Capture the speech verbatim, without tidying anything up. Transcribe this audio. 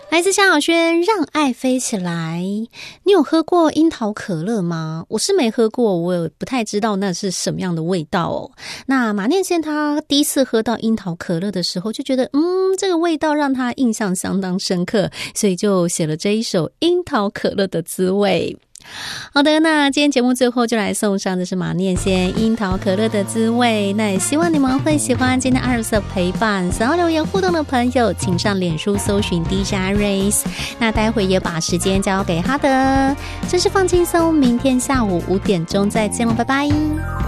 来自萧亚轩，让爱飞起来。你有喝过樱桃可乐吗？我是没喝过，我也不太知道那是什么样的味道哦。那马念先他第一次喝到樱桃可乐的时候，就觉得嗯，这个味道让他印象相当深刻，所以就写了这一首《樱桃可乐的滋味》。好的，那今天节目最后就来送上的是马念先《樱桃可乐的滋味》，那也希望你们会喜欢今天阿尔斯的陪伴。想要留言互动的朋友，请上脸书搜寻 D J Aris， 那待会也把时间交给哈德，真是放轻松，明天下午五点钟再见了，拜拜。